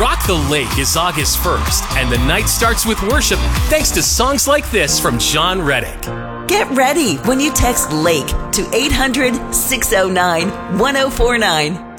Rock the Lake is August 1st, and the night starts with worship thanks to songs like this from John Reddick. Get ready when you text LAKE to 800-609-1049.